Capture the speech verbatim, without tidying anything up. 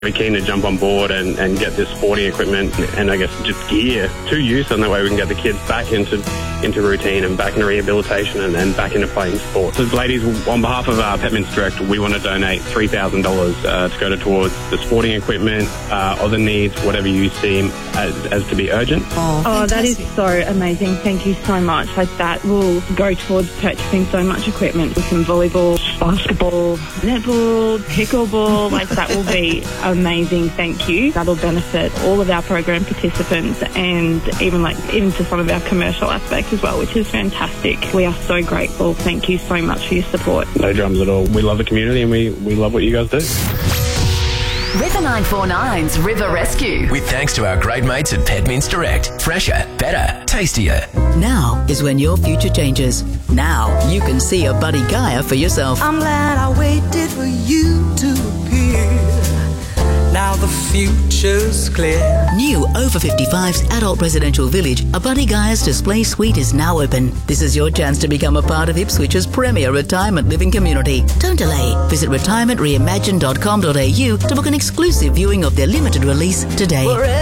We're keen to jump on board and, and get this sporting equipment and I guess just gear to use, and that way we can get the kids back into into routine and back into rehabilitation and, and back into playing sports. So ladies, on behalf of our Pet Mints Direct, we want to donate three thousand dollars uh, to go towards the sporting equipment, uh, other needs, whatever you seem as, as to be urgent. Oh, oh that is so amazing. Thank you so much. Like, that will go towards purchasing so much equipment, some volleyball, basketball, netball, pickleball. Like, that will be amazing. Thank you. That'll benefit all of our program participants and even like into some of our commercial aspects as well, which is fantastic. We are so grateful. Thank you so much for your support. No drums at all. We love the community and we, we love what you guys do. River nine four nine's River Rescue. With thanks to our great mates at Pet Mints Direct. Fresher, better, tastier. Now is when your future changes. Now you can see a Buddy Gaia for yourself. I'm glad I waited for you to appear. Now the future's clear. New over fifty-fives adult residential village, a Buddy Gaia's display suite is now open. This is your chance to become a part of Ipswich's premier retirement living community. Don't delay. Visit retirement reimagine dot com dot a u to book an exclusive viewing of their limited release today.